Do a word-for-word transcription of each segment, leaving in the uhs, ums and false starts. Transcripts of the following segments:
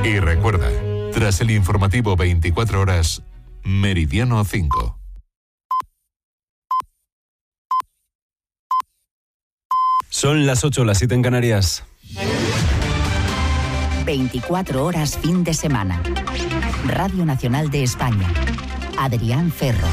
Y recuerda, tras el informativo veinticuatro horas, Meridiano cinco. Son las ocho, las siete en Canarias. veinticuatro horas fin de semana. Radio Nacional de España. Adrián Ferro.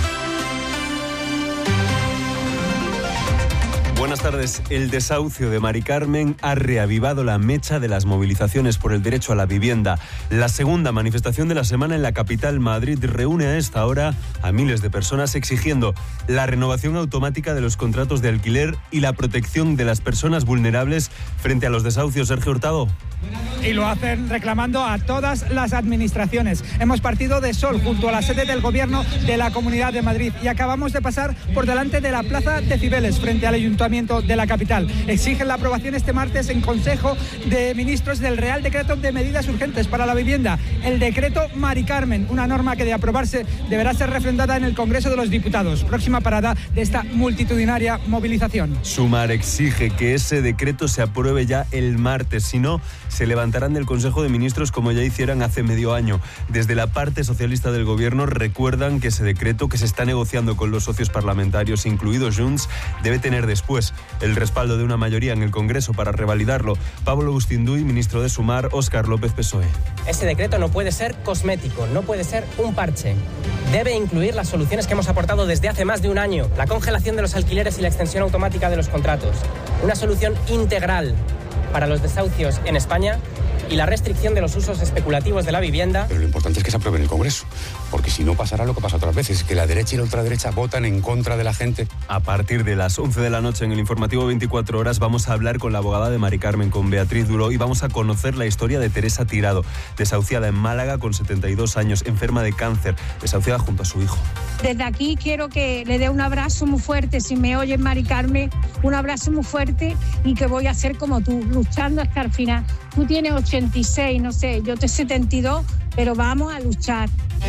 Buenas tardes. El desahucio de Mari Carmen ha reavivado la mecha de las movilizaciones por el derecho a la vivienda. La segunda manifestación de la semana en la capital, Madrid, reúne a esta hora a miles de personas exigiendo la renovación automática de los contratos de alquiler y la protección de las personas vulnerables frente a los desahucios. Sergio Hurtado. Y lo hacen reclamando a todas las administraciones. Hemos partido de Sol, junto a la sede del Gobierno de la Comunidad de Madrid, y acabamos de pasar por delante de la Plaza de Cibeles, frente al Ayuntamiento de la capital. Exigen la aprobación este martes en Consejo de Ministros del Real Decreto de Medidas Urgentes para la Vivienda, el decreto Mari Carmen, una norma que de aprobarse deberá ser refrendada en el Congreso de los Diputados. Próxima parada de esta multitudinaria movilización. Sumar exige que ese decreto se apruebe ya el martes, si no, se levantarán del Consejo de Ministros como ya hicieran hace medio año. Desde la parte socialista del Gobierno recuerdan que ese decreto, que se está negociando con los socios parlamentarios, incluidos Junts, debe tener después el respaldo de una mayoría en el Congreso para revalidarlo. Pablo Bustinduy, ministro de Sumar, Óscar López, P S O E. Ese decreto no puede ser cosmético, no puede ser un parche. Debe incluir las soluciones que hemos aportado desde hace más de un año: la congelación de los alquileres y la extensión automática de los contratos. Una solución integral para los desahucios en España y la restricción de los usos especulativos de la vivienda. Pero lo importante es que se apruebe en el Congreso, porque si no pasará lo que pasa otras veces, que la derecha y la ultraderecha votan en contra de la gente. A partir de las once de la noche en el informativo veinticuatro horas vamos a hablar con la abogada de Mari Carmen, con Beatriz Duró, y vamos a conocer la historia de Teresa Tirado, desahuciada en Málaga con setenta y dos años, enferma de cáncer, desahuciada junto a su hijo. Desde aquí quiero que le dé un abrazo muy fuerte, si me oyes, Mari Carmen, un abrazo muy fuerte, y que voy a ser como tú, luchando hasta el final. Tú tienes ochenta y seis, no sé, yo te setenta y dos, pero vamos a luchar.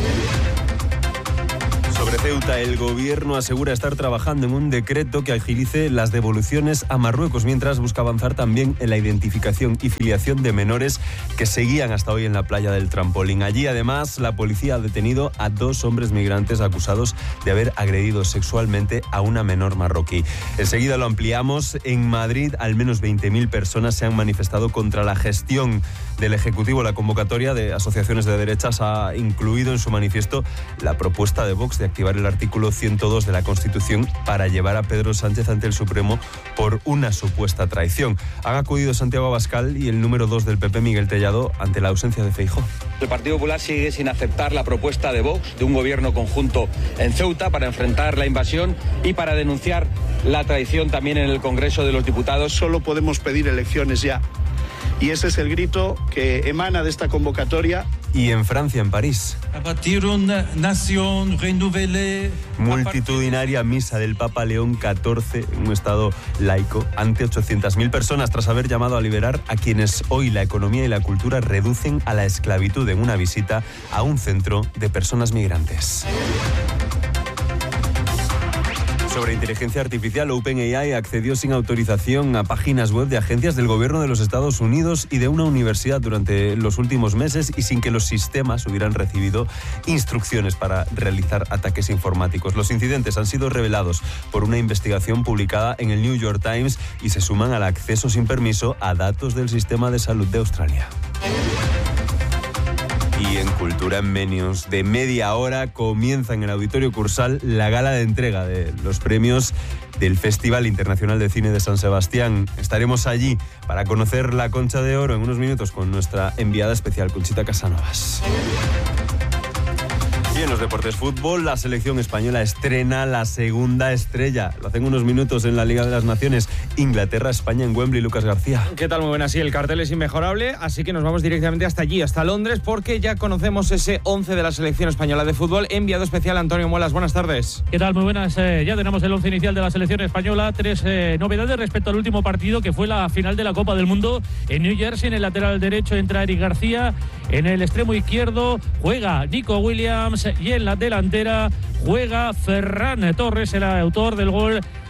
Sobre Ceuta, el Gobierno asegura estar trabajando en un decreto que agilice las devoluciones a Marruecos, mientras busca avanzar también en la identificación y filiación de menores que seguían hasta hoy en la playa del Trampolín. Allí, además, la policía ha detenido a dos hombres migrantes acusados de haber agredido sexualmente a una menor marroquí. Enseguida lo ampliamos. En Madrid, al menos veinte mil personas se han manifestado contra la gestión del Ejecutivo. La convocatoria de asociaciones de derechas ha incluido en su manifiesto la propuesta de Vox de activar el artículo ciento dos de la Constitución para llevar a Pedro Sánchez ante el Supremo por una supuesta traición. Han acudido Santiago Abascal y el número dos del P P, Miguel Tellado, ante la ausencia de Feijóo. El Partido Popular sigue sin aceptar la propuesta de Vox de un gobierno conjunto en Ceuta para enfrentar la invasión y para denunciar la traición también en el Congreso de los Diputados. Solo podemos pedir elecciones ya. Y ese es el grito que emana de esta convocatoria. Y en Francia, en París, multitudinaria misa del Papa León catorce en un estado laico ante ochocientas mil personas, tras haber llamado a liberar a quienes hoy la economía y la cultura reducen a la esclavitud, en una visita a un centro de personas migrantes. Sobre inteligencia artificial, OpenAI accedió sin autorización a páginas web de agencias del gobierno de los Estados Unidos y de una universidad durante los últimos meses, y sin que los sistemas hubieran recibido instrucciones para realizar ataques informáticos. Los incidentes han sido revelados por una investigación publicada en el New York Times y se suman al acceso sin permiso a datos del sistema de salud de Australia. Y en Cultura en Menios, de media hora, comienza en el Auditorio Cursal la gala de entrega de los premios del Festival Internacional de Cine de San Sebastián. Estaremos allí para conocer la Concha de Oro en unos minutos con nuestra enviada especial, Conchita Casanovas. Y en los deportes, fútbol, la selección española estrena la segunda estrella. Lo hacen unos minutos en la Liga de las Naciones. Inglaterra, España en Wembley. Lucas García. ¿Qué tal? Muy buenas. Sí, el cartel es inmejorable, así que nos vamos directamente hasta allí, hasta Londres, porque ya conocemos ese once de la selección española de fútbol. Enviado especial Antonio Muelas. Buenas tardes. ¿Qué tal? Muy buenas. Eh, ya tenemos el once inicial de la selección española. Tres eh, novedades respecto al último partido, que fue la final de la Copa del Mundo en New Jersey. En el lateral derecho entra Eric García. En el extremo izquierdo juega Nico Williams y en la delantera juega Ferran Torres, el autor del gol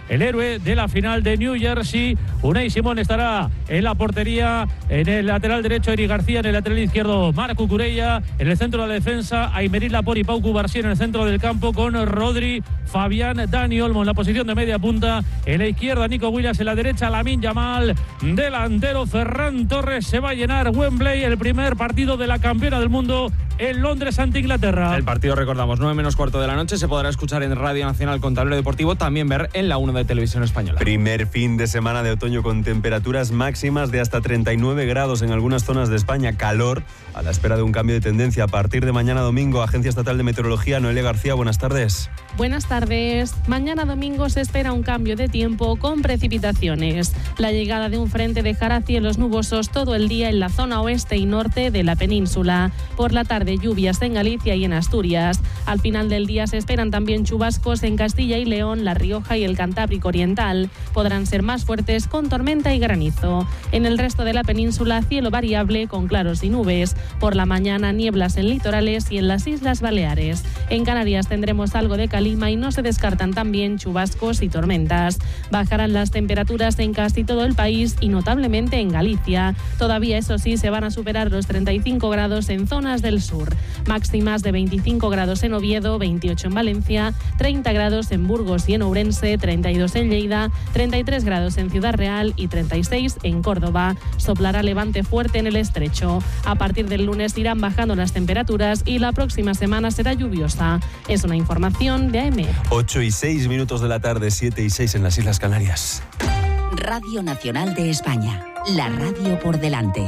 el héroe de la final de New Jersey. Unai Simón estará en la portería, en el lateral derecho Eric García, en el lateral izquierdo Marc Cucurella, en el centro de la defensa Aymeric Laporte y Pau Cubarsí, en el centro del campo con Rodri, Fabián, Dani Olmo en la posición de media punta, en la izquierda Nico Williams, en la derecha Lamine Yamal, delantero Ferran Torres. Se va a llenar Wembley, el primer partido de la campeona del mundo en Londres ante Inglaterra. El partido, recordamos, nueve menos cuarto de la noche, se podrá escuchar en Radio Nacional con tablero deportivo, también ver en la uno de Televisión Española. Primer fin de semana de otoño con temperaturas máximas de hasta treinta y nueve grados en algunas zonas de España, calor a la espera de un cambio de tendencia a partir de mañana domingo. Agencia Estatal de Meteorología, Noelia García, buenas tardes. Buenas tardes. Mañana domingo se espera un cambio de tiempo con precipitaciones. La llegada de un frente dejará cielos nubosos todo el día en la zona oeste y norte de la península. Por la tarde, lluvias en Galicia y en Asturias. Al final del día se esperan también chubascos en Castilla y León, La Rioja y el Cantábrico Oriental. Podrán ser más fuertes con tormenta y granizo. En el resto de la península, cielo variable con claros y nubes. Por la mañana, nieblas en litorales y en las Islas Baleares. En Canarias tendremos algo de calima y no se descartan también chubascos y tormentas. Bajarán las temperaturas en casi todo el país y notablemente en Galicia. Todavía, eso sí, se van a superar los treinta y cinco grados en zonas del sur. Máximas de veinticinco grados en Oviedo, veintiocho en Valencia, treinta grados en Burgos y en Ourense, treinta y dos en Lleida, treinta y tres grados en Ciudad Real y treinta y seis en Córdoba. Soplará levante fuerte en el estrecho. A partir del lunes irán bajando las temperaturas y la próxima semana será lluviosa. Es una información de A M. ocho y seis minutos de la tarde, siete y seis en las Islas Canarias. Radio Nacional de España, la radio por delante.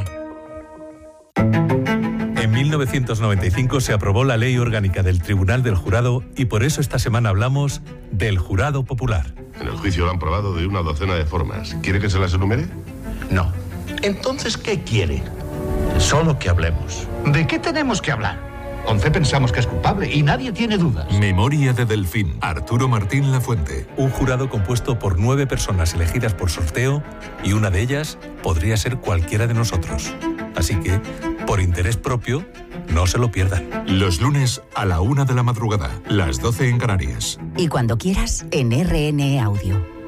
En mil novecientos noventa y cinco se aprobó la Ley Orgánica del Tribunal del Jurado y por eso esta semana hablamos del Jurado Popular. En el juicio lo han probado de una docena de formas. ¿Quiere que se las enumere? No. Entonces, ¿qué quiere? Solo que hablemos. ¿De qué tenemos que hablar? once pensamos que es culpable y nadie tiene dudas. Memoria de Delfín, Arturo Martín Lafuente. Un jurado compuesto por nueve personas elegidas por sorteo y una de ellas podría ser cualquiera de nosotros. Así que, por interés propio, no se lo pierdan. Los lunes a la una de la madrugada, las doce en Canarias. Y cuando quieras, en R N E Audio.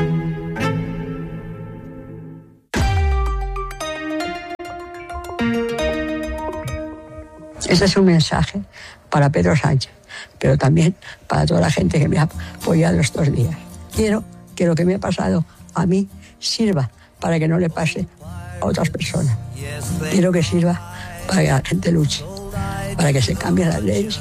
Ese es un mensaje para Pedro Sánchez, pero también para toda la gente que me ha apoyado estos días. Quiero que lo que me ha pasado a mí sirva para que no le pase a otras personas. Quiero que sirva para que la gente luche, para que se cambien las leyes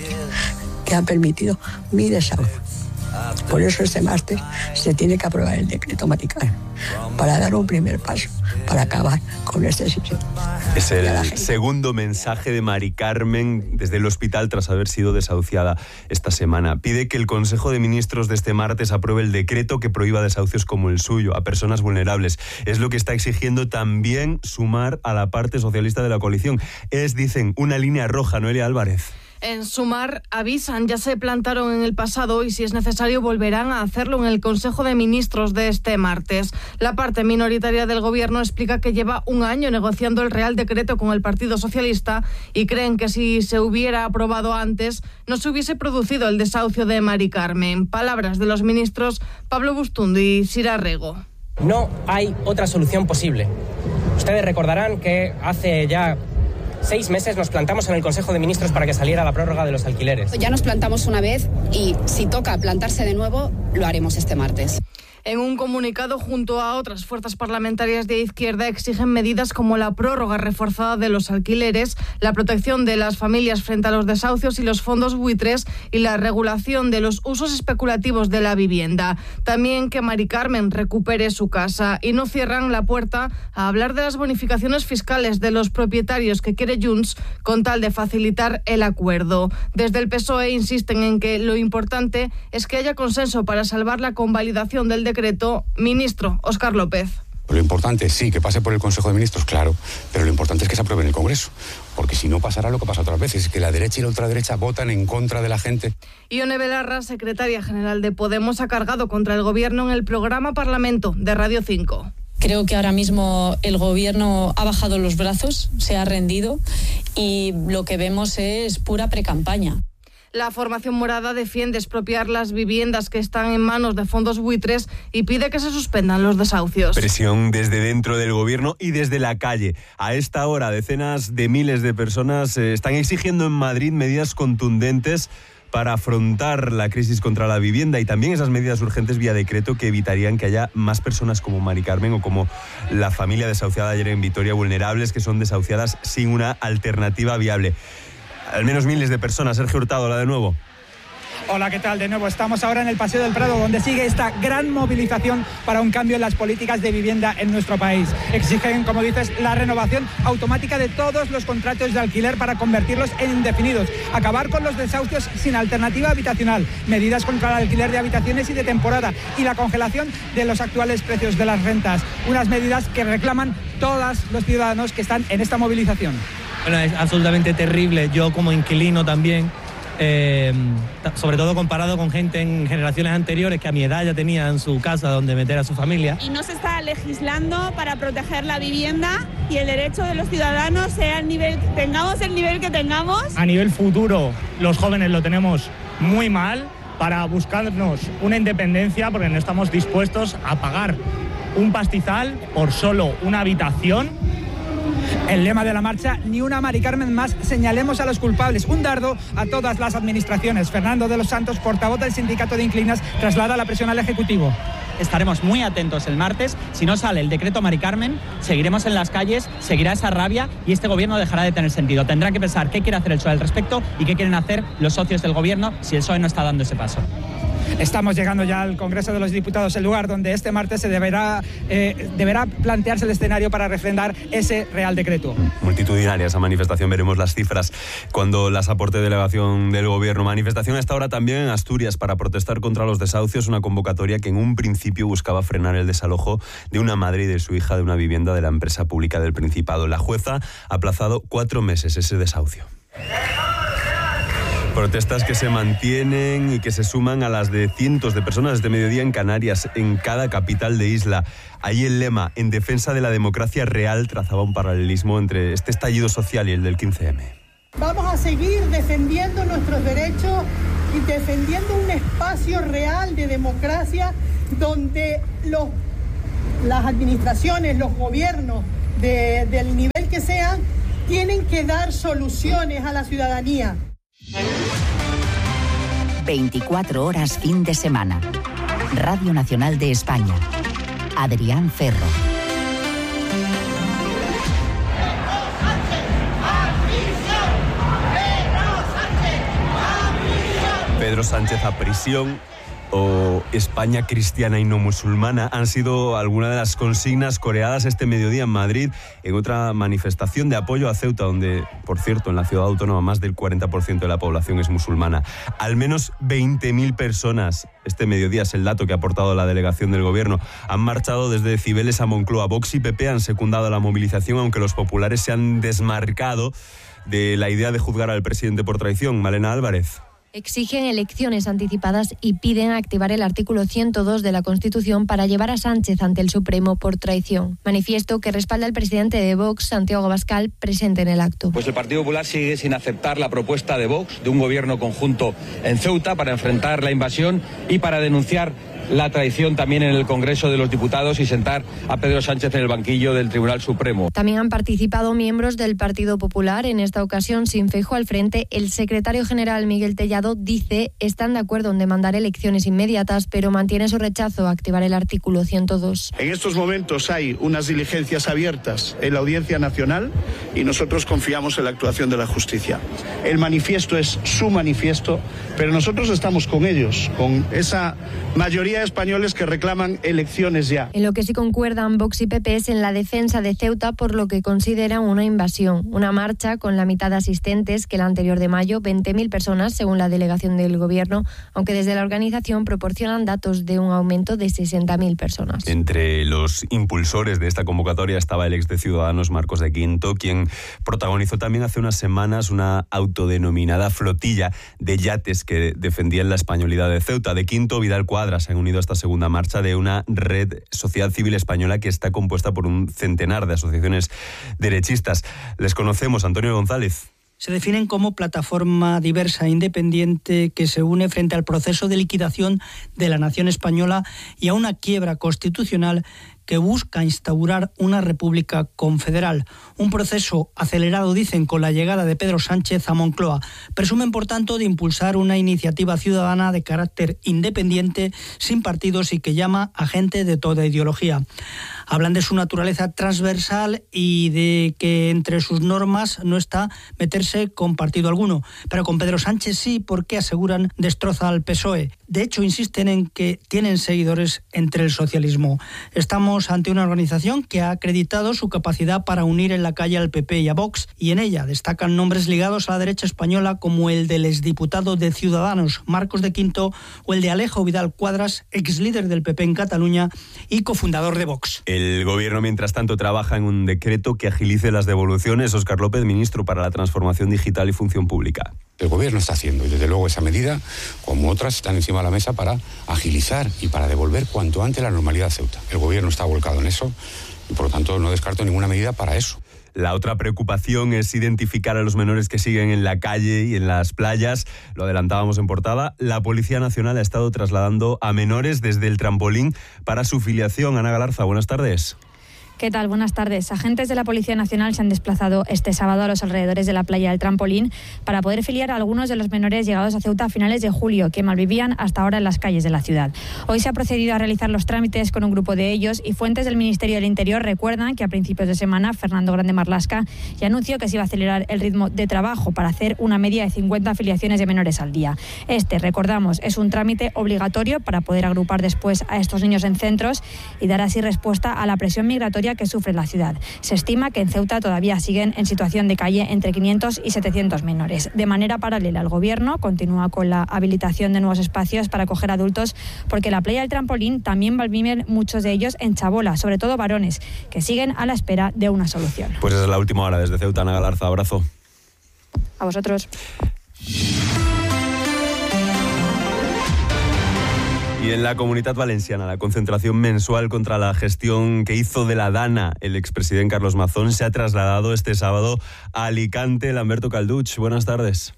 que han permitido mi desahucio. Por eso este martes se tiene que aprobar el decreto Mari Carmen, para dar un primer paso para acabar con este sistema. Es el segundo mensaje de Mari Carmen desde el hospital tras haber sido desahuciada esta semana. Pide que el Consejo de Ministros de este martes apruebe el decreto que prohíba desahucios como el suyo a personas vulnerables. Es lo que está exigiendo también Sumar a la parte socialista de la coalición. Es, dicen, una línea roja. Noelia Álvarez. En Sumar avisan, ya se plantaron en el pasado y si es necesario volverán a hacerlo en el Consejo de Ministros de este martes. La parte minoritaria del Gobierno explica que lleva un año negociando el Real Decreto con el Partido Socialista y creen que si se hubiera aprobado antes no se hubiese producido el desahucio de Mari Carmen. Palabras de los ministros Pablo Bustundo y Sira Rego. No hay otra solución posible. Ustedes recordarán que hace ya seis meses nos plantamos en el Consejo de Ministros para que saliera la prórroga de los alquileres. Ya nos plantamos una vez y si toca plantarse de nuevo, lo haremos este martes. En un comunicado, junto a otras fuerzas parlamentarias de izquierda, exigen medidas como la prórroga reforzada de los alquileres, la protección de las familias frente a los desahucios y los fondos buitres y la regulación de los usos especulativos de la vivienda. También que Mari Carmen recupere su casa y no cierran la puerta a hablar de las bonificaciones fiscales de los propietarios que quiere Junts con tal de facilitar el acuerdo. Desde el P S O E insisten en que lo importante es que haya consenso para salvar la convalidación del decreto. Ministro Óscar López. Lo importante, sí, que pase por el Consejo de Ministros, claro, pero lo importante es que se apruebe en el Congreso, porque si no pasará lo que pasa otras veces, que la derecha y la ultraderecha votan en contra de la gente. Ione Belarra, secretaria general de Podemos, ha cargado contra el Gobierno en el programa Parlamento de Radio cinco. Creo que ahora mismo el Gobierno ha bajado los brazos, se ha rendido y lo que vemos es pura precampaña. La formación morada defiende expropiar las viviendas que están en manos de fondos buitres y pide que se suspendan los desahucios. Presión desde dentro del gobierno y desde la calle. A esta hora, decenas de miles de personas eh, están exigiendo en Madrid medidas contundentes para afrontar la crisis contra la vivienda y también esas medidas urgentes vía decreto que evitarían que haya más personas como Mari Carmen o como la familia desahuciada ayer en Vitoria, vulnerables que son desahuciadas sin una alternativa viable. Al menos miles de personas. Sergio Hurtado, la de nuevo. Hola, ¿qué tal? De nuevo, estamos ahora en el Paseo del Prado, donde sigue esta gran movilización para un cambio en las políticas de vivienda en nuestro país. Exigen, como dices, la renovación automática de todos los contratos de alquiler para convertirlos en indefinidos, acabar con los desahucios sin alternativa habitacional, medidas contra el alquiler de habitaciones y de temporada y la congelación de los actuales precios de las rentas. Unas medidas que reclaman todos los ciudadanos que están en esta movilización. Bueno, es absolutamente terrible. Yo como inquilino también, Eh, sobre todo comparado con gente en generaciones anteriores que a mi edad ya tenían su casa donde meter a su familia. Y no se está legislando para proteger la vivienda y el derecho de los ciudadanos, sea el nivel, tengamos el nivel que tengamos. A nivel futuro, los jóvenes lo tenemos muy mal para buscarnos una independencia porque no estamos dispuestos a pagar un pastizal por solo una habitación. El lema de la marcha, ni una Mari Carmen más, señalemos a los culpables. Un dardo a todas las administraciones. Fernando de los Santos, portavoz del sindicato de inquilinas, traslada la presión al Ejecutivo. Estaremos muy atentos el martes. Si no sale el decreto Mari Carmen, seguiremos en las calles, seguirá esa rabia y este gobierno dejará de tener sentido. Tendrá que pensar qué quiere hacer el P S O E al respecto y qué quieren hacer los socios del gobierno si el P S O E no está dando ese paso. Estamos llegando ya al Congreso de los Diputados, el lugar donde este martes se deberá, eh, deberá plantearse el escenario para refrendar ese Real Decreto. Multitudinaria esa manifestación, veremos las cifras cuando las aporte delegación del Gobierno. Manifestación a esta hora también en Asturias para protestar contra los desahucios, una convocatoria que en un principio buscaba frenar el desalojo de una madre y de su hija de una vivienda de la empresa pública del Principado. La jueza ha aplazado cuatro meses ese desahucio. Protestas que se mantienen y que se suman a las de cientos de personas este mediodía en Canarias, en cada capital de isla. Ahí el lema, en defensa de la democracia real, trazaba un paralelismo entre este estallido social y el del quince eme. Vamos a seguir defendiendo nuestros derechos y defendiendo un espacio real de democracia donde los, las administraciones, los gobiernos de, del nivel que sean, tienen que dar soluciones a la ciudadanía. veinticuatro horas fin de semana. Radio Nacional de España. Adrián Ferro. Pedro Sánchez a prisión o España cristiana y no musulmana han sido algunas de las consignas coreadas este mediodía en Madrid en otra manifestación de apoyo a Ceuta, donde, por cierto, en la ciudad autónoma más del cuarenta por ciento de la población es musulmana. Al menos veinte mil personas, este mediodía es el dato que ha aportado la delegación del Gobierno, han marchado desde Cibeles a Moncloa. Vox y P P han secundado la movilización, aunque los populares se han desmarcado de la idea de juzgar al presidente por traición. Malena Álvarez. Exigen elecciones anticipadas y piden activar el artículo ciento dos de la Constitución para llevar a Sánchez ante el Supremo por traición. Manifiesto que respalda al presidente de Vox, Santiago Abascal, presente en el acto. Pues el Partido Popular sigue sin aceptar la propuesta de Vox de un gobierno conjunto en Ceuta para enfrentar la invasión y para denunciar la traición también en el Congreso de los Diputados y sentar a Pedro Sánchez en el banquillo del Tribunal Supremo. También han participado miembros del Partido Popular. En esta ocasión, sin Feijóo al frente, el secretario general Miguel Tellado dice están de acuerdo en demandar elecciones inmediatas, pero mantiene su rechazo a activar el artículo ciento dos. En estos momentos hay unas diligencias abiertas en la Audiencia Nacional y nosotros confiamos en la actuación de la justicia. El manifiesto es su manifiesto, pero nosotros estamos con ellos, con esa mayoría de españoles que reclaman elecciones ya. En lo que sí concuerdan Vox y P P es en la defensa de Ceuta por lo que consideran una invasión. Una marcha con la mitad de asistentes que la anterior de mayo, veinte mil personas según la delegación del Gobierno, aunque desde la organización proporcionan datos de un aumento de sesenta mil personas. Entre los impulsores de esta convocatoria estaba el ex de Ciudadanos, Marcos de Quinto, quien protagonizó también hace unas semanas una autodenominada flotilla de yates que defendían la españolidad de Ceuta. De Quinto, Vidal Cuadras se han unido a esta segunda marcha de una red sociedad civil española que está compuesta por un centenar de asociaciones derechistas. Les conocemos, Antonio González. Se definen como plataforma diversa e independiente que se une frente al proceso de liquidación de la nación española y a una quiebra constitucional que busca instaurar una república confederal. Un proceso acelerado, dicen, con la llegada de Pedro Sánchez a Moncloa. Presumen, por tanto, de impulsar una iniciativa ciudadana de carácter independiente, sin partidos y que llama a gente de toda ideología. Hablan de su naturaleza transversal y de que entre sus normas no está meterse con partido alguno. Pero con Pedro Sánchez sí, porque aseguran destroza al P S O E. De hecho, insisten en que tienen seguidores entre el socialismo. Estamos ante una organización que ha acreditado su capacidad para unir en la calle al P P y a Vox, y en ella destacan nombres ligados a la derecha española como el del exdiputado de Ciudadanos, Marcos de Quinto, o el de Alejo Vidal Cuadras, ex líder del P P en Cataluña y cofundador de Vox. El gobierno, mientras tanto, trabaja en un decreto que agilice las devoluciones. Óscar López, ministro para la Transformación Digital y Función Pública. El gobierno está haciendo, y desde luego esa medida, como otras, están encima de la mesa para agilizar y para devolver cuanto antes la normalidad a Ceuta. El gobierno está volcado en eso y, por lo tanto, no descarto ninguna medida para eso. La otra preocupación es identificar a los menores que siguen en la calle y en las playas. Lo adelantábamos en portada. La Policía Nacional ha estado trasladando a menores desde el trampolín para su filiación. Ana Galarza, buenas tardes. ¿Qué tal? Buenas tardes. Agentes de la Policía Nacional se han desplazado este sábado a los alrededores de la playa del Trampolín para poder filiar a algunos de los menores llegados a Ceuta a finales de julio, que malvivían hasta ahora en las calles de la ciudad. Hoy se ha procedido a realizar los trámites con un grupo de ellos y fuentes del Ministerio del Interior recuerdan que a principios de semana Fernando Grande Marlaska ya anunció que se iba a acelerar el ritmo de trabajo para hacer una media de cincuenta afiliaciones de menores al día. Este, recordamos, es un trámite obligatorio para poder agrupar después a estos niños en centros y dar así respuesta a la presión migratoria que sufre la ciudad. Se estima que en Ceuta todavía siguen en situación de calle entre quinientos y setecientos menores. De manera paralela, el Gobierno continúa con la habilitación de nuevos espacios para acoger adultos, porque la playa del Trampolín también malviven muchos de ellos en chabola, sobre todo varones, que siguen a la espera de una solución. Pues esa es la última hora desde Ceuta. Ana Galarza, abrazo. A vosotros. Y en la Comunitat Valenciana, la concentración mensual contra la gestión que hizo de la Dana el expresidente Carlos Mazón se ha trasladado este sábado a Alicante. Lamberto Calduch, buenas tardes.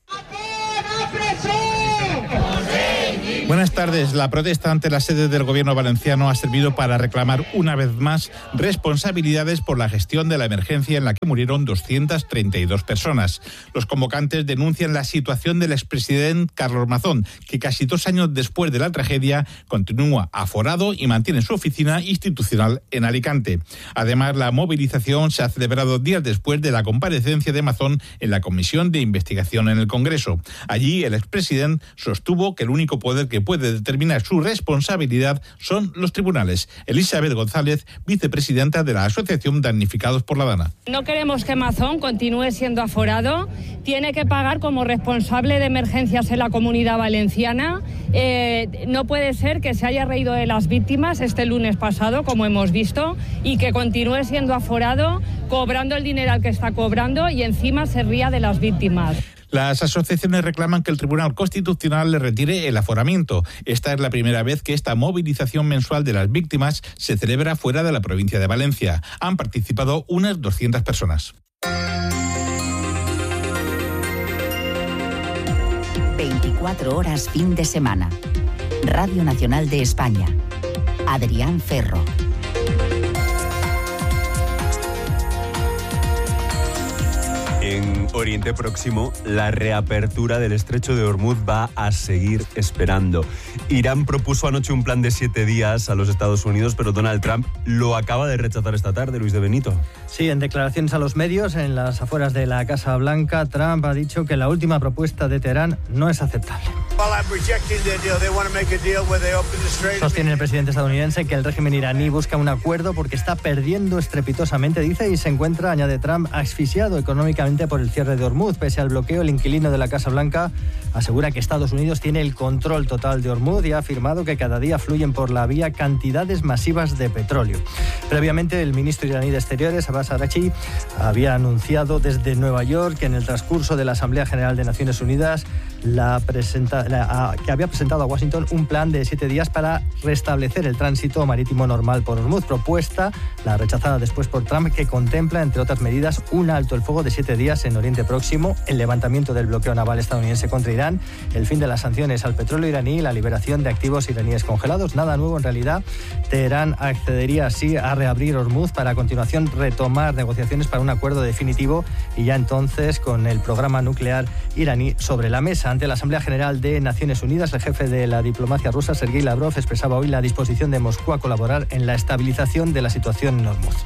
Buenas tardes. La protesta ante la sede del gobierno valenciano ha servido para reclamar una vez más responsabilidades por la gestión de la emergencia en la que murieron doscientas treinta y dos personas. Los convocantes denuncian la situación del expresidente Carlos Mazón, que casi dos años después de la tragedia continúa aforado y mantiene su oficina institucional en Alicante. Además, la movilización se ha celebrado días después de la comparecencia de Mazón en la Comisión de Investigación en el Congreso. Allí, el expresidente sostuvo que el único poder que que puede determinar su responsabilidad son los tribunales. Elizabeth González, vicepresidenta de la Asociación Damnificados por la Dana. No queremos que Mazón continúe siendo aforado. Tiene que pagar como responsable de emergencias en la Comunidad Valenciana. Eh, no puede ser que se haya reído de las víctimas este lunes pasado, como hemos visto, y que continúe siendo aforado, cobrando el dinero al que está cobrando y encima se ría de las víctimas. Las asociaciones reclaman que el Tribunal Constitucional le retire el aforamiento. Esta es la primera vez que esta movilización mensual de las víctimas se celebra fuera de la provincia de Valencia. Han participado unas doscientas personas. veinticuatro horas fin de semana. Radio Nacional de España. Adrián Ferro. En Oriente Próximo, la reapertura del estrecho de Hormuz va a seguir esperando. Irán propuso anoche un plan de siete días a los Estados Unidos, pero Donald Trump lo acaba de rechazar esta tarde. Luis de Benito. Sí, en declaraciones a los medios, en las afueras de la Casa Blanca, Trump ha dicho que la última propuesta de Teherán no es aceptable. Sostiene el presidente estadounidense que el régimen iraní busca un acuerdo porque está perdiendo estrepitosamente, dice, y se encuentra, añade Trump, asfixiado económicamente por el cierre de Hormuz. Pese al bloqueo, el inquilino de la Casa Blanca asegura que Estados Unidos tiene el control total de Hormuz y ha afirmado que cada día fluyen por la vía cantidades masivas de petróleo. Previamente, el ministro iraní de Exteriores, Abbas Araghchi, había anunciado desde Nueva York que en el transcurso de la Asamblea General de Naciones Unidas la presenta, la, a, que había presentado a Washington un plan de siete días para restablecer el tránsito marítimo normal por Hormuz. Propuesta, la rechazada después por Trump, que contempla, entre otras medidas, un alto el fuego de siete días en Oriente Próximo, el levantamiento del bloqueo naval estadounidense contra Irán, el fin de las sanciones al petróleo iraní y la liberación de activos iraníes congelados. Nada nuevo en realidad. Teherán accedería así a reabrir Hormuz para a continuación retomar negociaciones para un acuerdo definitivo y ya entonces con el programa nuclear iraní sobre la mesa. Ante la Asamblea General de Naciones Unidas, el jefe de la diplomacia rusa, Sergei Lavrov, expresaba hoy la disposición de Moscú a colaborar en la estabilización de la situación en Hormuz.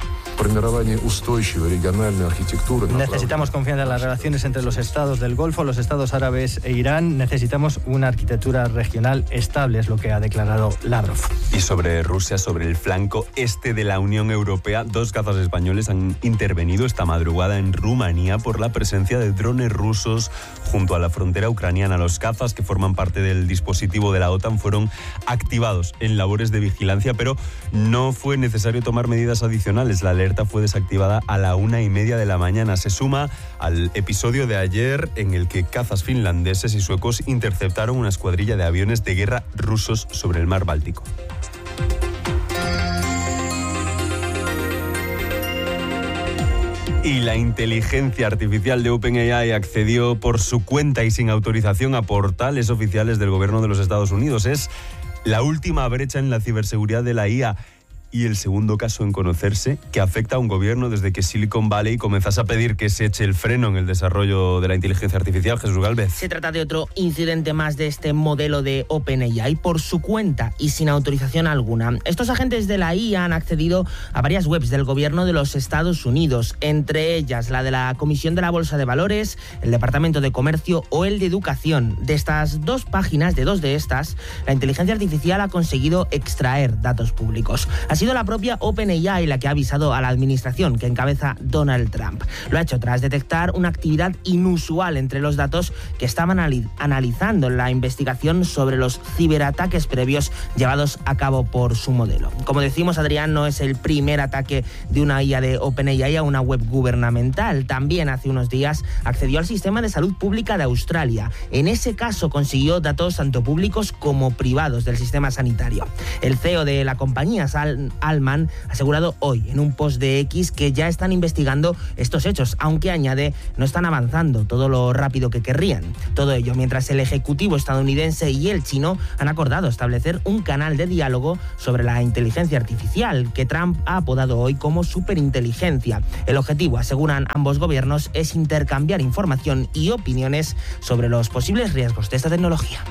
Necesitamos confianza en las relaciones entre los estados del Golfo, los estados árabes e Irán. Necesitamos una arquitectura regional estable, es lo que ha declarado Lavrov. Y sobre Rusia, sobre el flanco este de la Unión Europea, dos cazas españoles han intervenido esta madrugada en Rumanía por la presencia de drones rusos junto a la frontera ucraniana. Los cazas, que forman parte del dispositivo de la OTAN, fueron activados en labores de vigilancia, pero no fue necesario tomar medidas adicionales. La alerta fue desactivada a la una y media de la mañana. Se suma al episodio de ayer en el que cazas finlandeses y suecos interceptaron una escuadrilla de aviones de guerra rusos sobre el mar Báltico. Y la inteligencia artificial de OpenAI accedió por su cuenta y sin autorización a portales oficiales del gobierno de los Estados Unidos. Es la última brecha en la ciberseguridad de la I A y el segundo caso en conocerse que afecta a un gobierno desde que Silicon Valley comenzase a pedir que se eche el freno en el desarrollo de la inteligencia artificial. Jesús Gálvez. Se trata de otro incidente más de este modelo de OpenAI por su cuenta y sin autorización alguna. Estos agentes de la I A han accedido a varias webs del gobierno de los Estados Unidos, entre ellas la de la Comisión de la Bolsa de Valores, el Departamento de Comercio o el de Educación. De estas dos páginas, de dos de estas, la inteligencia artificial ha conseguido extraer datos públicos. Ha sido la propia OpenAI la que ha avisado a la administración que encabeza Donald Trump. Lo ha hecho tras detectar una actividad inusual entre los datos que estaban analizando la investigación sobre los ciberataques previos llevados a cabo por su modelo. Como decimos, Adrián, no es el primer ataque de una I A de OpenAI a una web gubernamental. También hace unos días accedió al sistema de salud pública de Australia. En ese caso consiguió datos tanto públicos como privados del sistema sanitario. El C E O de la compañía, Sal Altman, ha asegurado hoy en un post de X que ya están investigando estos hechos, aunque añade, no están avanzando todo lo rápido que querrían. Todo ello mientras el ejecutivo estadounidense y el chino han acordado establecer un canal de diálogo sobre la inteligencia artificial que Trump ha apodado hoy como superinteligencia. El objetivo, aseguran ambos gobiernos, es intercambiar información y opiniones sobre los posibles riesgos de esta tecnología.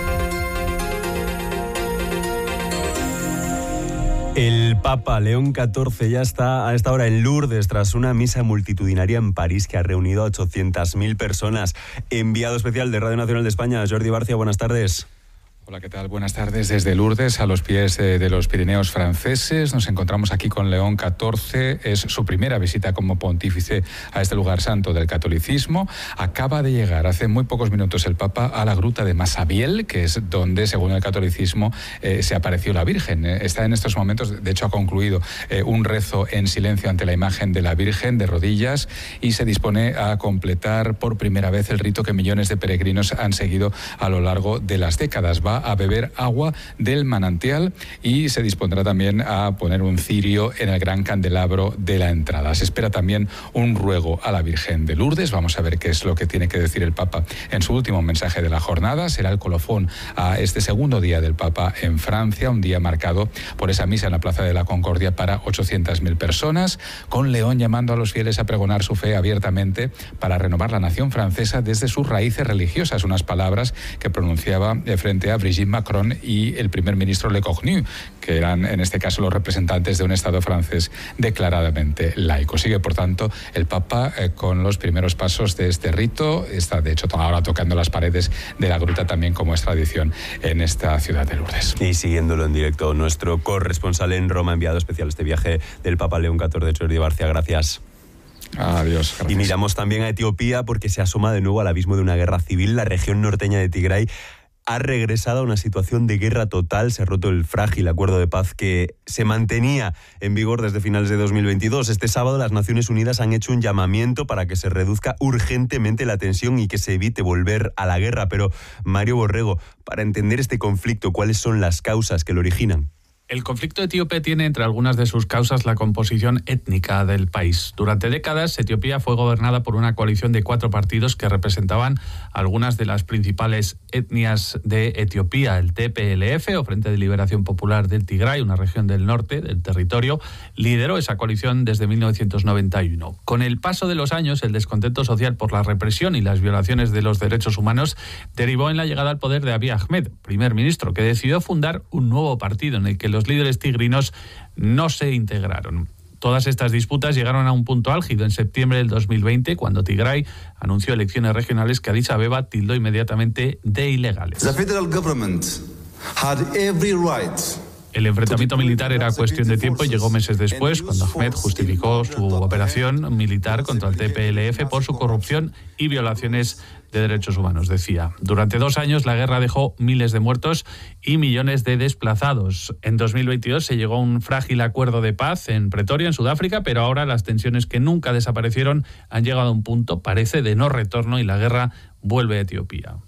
El Papa León catorce ya está a esta hora en Lourdes tras una misa multitudinaria en París que ha reunido a ochocientas mil personas. Enviado especial de Radio Nacional de España, Jordi Barcia, buenas tardes. Hola, ¿qué tal? Buenas tardes. Desde Lourdes, a los pies eh, de los Pirineos franceses, nos encontramos aquí con León catorce. Es su primera visita como pontífice a este lugar santo del catolicismo. Acaba de llegar hace muy pocos minutos el Papa a la gruta de Massabielle, que es donde, según el catolicismo, eh, se apareció la Virgen. Eh, está en estos momentos, de hecho ha concluido eh, un rezo en silencio ante la imagen de la Virgen de rodillas y se dispone a completar por primera vez el rito que millones de peregrinos han seguido a lo largo de las décadas. Va a beber agua del manantial y se dispondrá también a poner un cirio en el gran candelabro de la entrada. Se espera también un ruego a la Virgen de Lourdes. Vamos a ver qué es lo que tiene que decir el Papa en su último mensaje de la jornada. Será el colofón a este segundo día del Papa en Francia, un día marcado por esa misa en la Plaza de la Concordia para ochocientas mil personas, con León llamando a los fieles a pregonar su fe abiertamente para renovar la nación francesa desde sus raíces religiosas, unas palabras que pronunciaba frente a Brigitte Macron y el primer ministro Le Cornu, que eran en este caso los representantes de un Estado francés declaradamente laico. Sigue, por tanto, el Papa eh, con los primeros pasos de este rito. Está, de hecho, ahora tocando las paredes de la gruta también, como es tradición en esta ciudad de Lourdes. Y siguiéndolo en directo, nuestro corresponsal en Roma, enviado especial a este viaje del Papa León catorce, Jordi Barcia. Gracias. Adiós. Gracias. Y miramos también a Etiopía porque se asoma de nuevo al abismo de una guerra civil. La región norteña de Tigray ha regresado a una situación de guerra total. Se ha roto el frágil acuerdo de paz que se mantenía en vigor desde finales de dos mil veintidós. Este sábado las Naciones Unidas han hecho un llamamiento para que se reduzca urgentemente la tensión y que se evite volver a la guerra. Pero, Mario Borrego, para entender este conflicto, ¿cuáles son las causas que lo originan? El conflicto etíope tiene entre algunas de sus causas la composición étnica del país. Durante décadas, Etiopía fue gobernada por una coalición de cuatro partidos que representaban algunas de las principales etnias de Etiopía. El T P L F, o Frente de Liberación Popular del Tigray, una región del norte del territorio, lideró esa coalición desde mil novecientos noventa y uno. Con el paso de los años, el descontento social por la represión y las violaciones de los derechos humanos derivó en la llegada al poder de Abiy Ahmed, primer ministro, que decidió fundar un nuevo partido en el que los líderes tigrinos no se integraron. Todas estas disputas llegaron a un punto álgido en septiembre del dos mil veinte, cuando Tigray anunció elecciones regionales que Addis Abeba tildó inmediatamente de ilegales. The federal government had every right. El enfrentamiento militar era cuestión de tiempo y llegó meses después, cuando Ahmed justificó su operación militar contra el T P L F por su corrupción y violaciones de derechos humanos, decía. Durante dos años la guerra dejó miles de muertos y millones de desplazados. En dos mil veintidós se llegó a un frágil acuerdo de paz en Pretoria, en Sudáfrica, pero ahora las tensiones que nunca desaparecieron han llegado a un punto, parece, de no retorno y la guerra vuelve a Etiopía.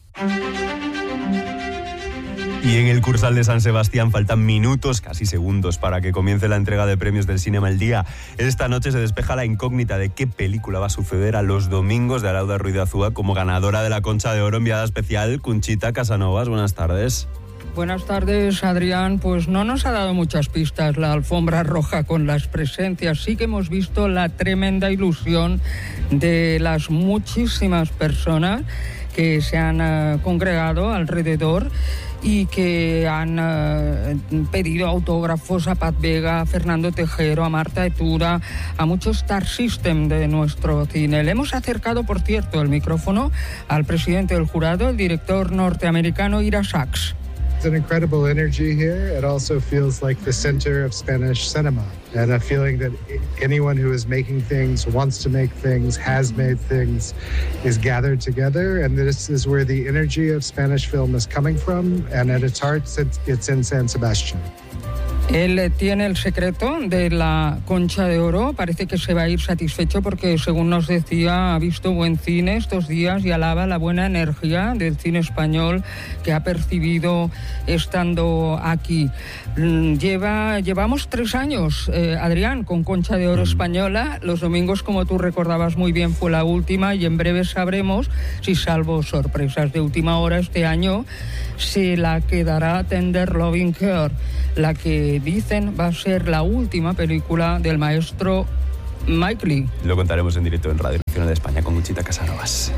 Y en el Cursal de San Sebastián faltan minutos, casi segundos, para que comience la entrega de premios del Cinema al Día. Esta noche se despeja la incógnita de qué película va a suceder a Los Domingos de Alauda Ruiz de Azúa como ganadora de la Concha de Oro, enviada especial. Conchita Casanovas, buenas tardes. Buenas tardes, Adrián. Pues no nos ha dado muchas pistas la alfombra roja con las presencias. Sí que hemos visto la tremenda ilusión de las muchísimas personas que se han uh, congregado alrededor y que han uh, pedido autógrafos a Pat Vega, a Fernando Tejero, a Marta Etura, a muchos Star System de nuestro cine. Le hemos acercado, por cierto, el micrófono al presidente del jurado, el director norteamericano Ira Sachs. It's an incredible energy here. It also feels like the center of Spanish cinema, and a feeling that anyone who is making things, wants to make things, has made things, is gathered together, and this is where the energy of Spanish film is coming from, and at its heart, it's in San Sebastián. Él tiene el secreto de la Concha de Oro. Parece que se va a ir satisfecho porque, según nos decía, ha visto buen cine estos días y alaba la buena energía del cine español que ha percibido estando aquí. Lleva, llevamos tres años, eh, Adrián, con Concha de Oro española. Los Domingos, como tú recordabas muy bien, fue la última y en breve sabremos si, salvo sorpresas de última hora este año, se la quedará Tender Loving Care, la que dicen va a ser la última película del maestro Mike Leigh. Lo contaremos en directo en Radio Nacional de España con Conchita Casanovas.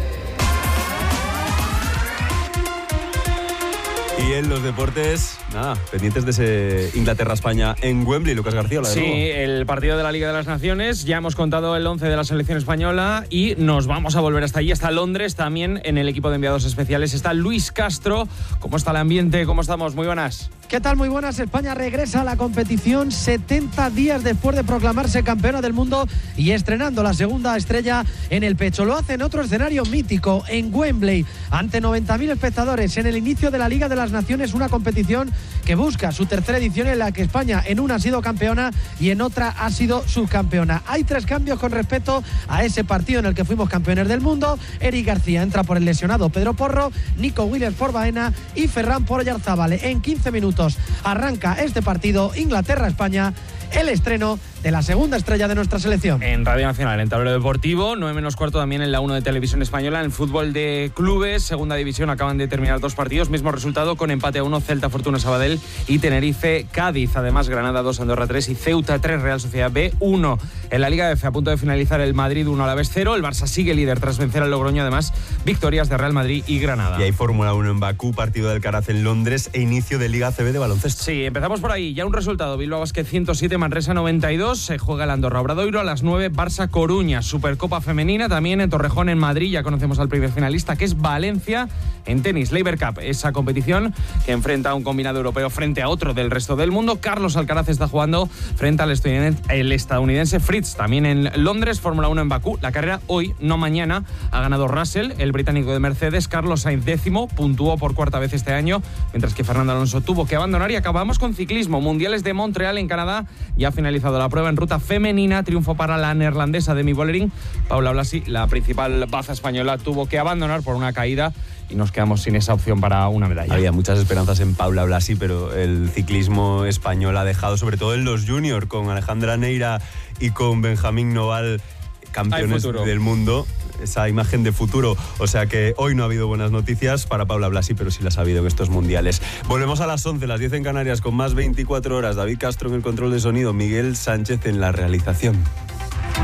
Y en los deportes, nada, pendientes de ese Inglaterra-España en Wembley, Lucas García. Sí, el partido de la Liga de las Naciones. Ya hemos contado el once de la selección española y nos vamos a volver hasta allí, hasta Londres. También en el equipo de enviados especiales está Luis Castro. ¿Cómo está el ambiente? ¿Cómo estamos? Muy buenas. ¿Qué tal? Muy buenas. España regresa a la competición setenta días después de proclamarse campeona del mundo y estrenando la segunda estrella en el pecho. Lo hace en otro escenario mítico, en Wembley, ante noventa mil espectadores en el inicio de la Liga de las Naciones, una competición que busca su tercera edición en la que España en una ha sido campeona y en otra ha sido subcampeona. Hay tres cambios con respecto a ese partido en el que fuimos campeones del mundo. Eric García entra por el lesionado Pedro Porro, Nico Williams por Baena y Ferran por Oyarzábal. En quince minutos arranca este partido Inglaterra-España, el estreno de la segunda estrella de nuestra selección. En Radio Nacional, en Tablero Deportivo, nueve menos cuarto también en la uno de Televisión Española. En el fútbol de clubes, segunda división, acaban de terminar dos partidos. Mismo resultado con empate a uno, Celta Fortuna Sabadell y Tenerife Cádiz. Además, Granada dos, Andorra tres y Ceuta tres, Real Sociedad B uno. En la Liga F, a punto de finalizar el Madrid uno, Alavés cero. El Barça sigue líder tras vencer al Logroño. Además, victorias de Real Madrid y Granada. Y hay Fórmula uno en Bakú, partido del Alcaraz en Londres e inicio de Liga A C B de baloncesto. Sí, empezamos por ahí. Ya un resultado. Bilbao Basket ciento siete, Manresa noventa y dos. minutos se juega el Andorra Obradoiro, a las nueve Barça Coruña. Supercopa femenina también en Torrejón, en Madrid. Ya conocemos al primer finalista, que es Valencia, en tenis. Laver Cup, esa competición que enfrenta a un combinado europeo frente a otro del resto del mundo. Carlos Alcaraz está jugando frente al estadounidense, el estadounidense Fritz, también en Londres. Fórmula uno en Bakú. La carrera hoy, no mañana. Ha ganado Russell, el británico de Mercedes. Carlos Sainz décimo, puntuó por cuarta vez este año, mientras que Fernando Alonso tuvo que abandonar. Y acabamos con ciclismo. Mundiales de Montreal, en Canadá. Ya ha finalizado la prueba en ruta femenina. Triunfo para la neerlandesa Demi Vollering. Paula Blasi, la principal baza española, tuvo que abandonar por una caída y nos quedamos sin esa opción para una medalla. Había muchas esperanzas en Paula Blasi, pero el ciclismo español ha dejado, sobre todo en los juniors, con Alejandra Neira y con Benjamín Noval, campeones del mundo, esa imagen de futuro. O sea que hoy no ha habido buenas noticias para Paula Blasi, pero sí las ha habido en estos mundiales. Volvemos a las once, las diez en Canarias, con más veinticuatro horas. David Castro en el control de sonido, Miguel Sánchez en la realización.